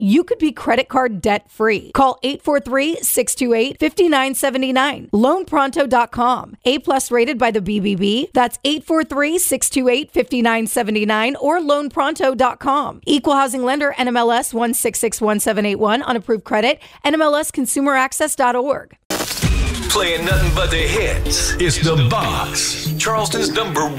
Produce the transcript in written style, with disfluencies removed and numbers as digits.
you could be credit card debt-free. Call 843-628-5979. LoanPronto.com. A-plus rated by the BBB. That's 843-628-5979 or LoanPronto.com. Equal housing lender, NMLS 1661781 on approved credit, NMLSConsumerAccess.org. Playing nothing but the hits. It's The Box, Charleston's #1